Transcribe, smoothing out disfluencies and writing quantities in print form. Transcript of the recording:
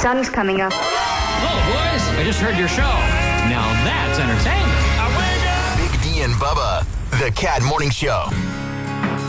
sun's coming up. Hello, boys. I just heard your show. Now that's entertainment. Big D and Bubba, the Cat Morning Show.